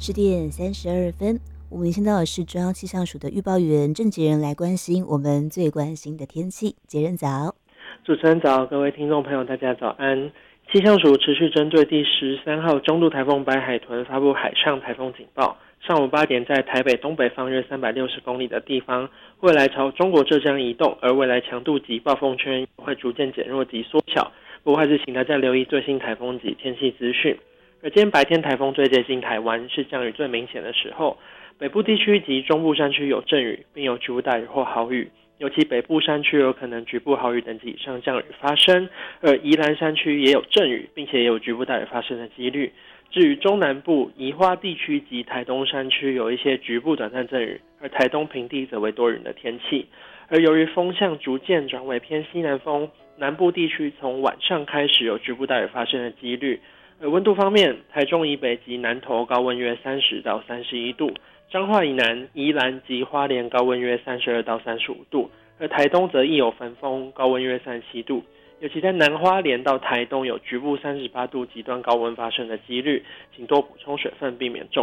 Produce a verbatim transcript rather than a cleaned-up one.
十点三十二分，我们听到的是中央气象署的预报员郑杰仁来关心我们最关心的天气。杰仁早。 主持人早，各位听众朋友大家早安。气象署持续针对第十三号中度台风白海豚发布海上台风警报。上午八点，在台北东北方约三百六十公里的地方，未来朝中国浙江移动，而未来强度及暴风圈会逐渐减弱及缩小。不过还是请大家留意最新台风及天气资讯。而今天白天台风最接近台湾，是降雨最明显的时候。北部地区及中部山区有阵雨，并有局部大雨或豪雨，尤其北部山区有可能局部豪雨等级以上降雨发生，而宜兰山区也有阵雨，并且也有局部大雨发生的几率。至于中南部宜花地区及台东山区有一些局部短暂阵雨，而台东平地则为多云的天气。而由于风向逐渐转为偏西南风，南部地区从晚上开始有局部大雨发生的几率。而温度方面，台中以北及南投高温约三十到三十一度，彰化以南、宜兰及花莲高温约三十二到三十五度，而台东则亦有焚风，高温约三十七度。尤其在南花莲到台东有局部三十八度极端高温发生的几率，请多补充水分，避免中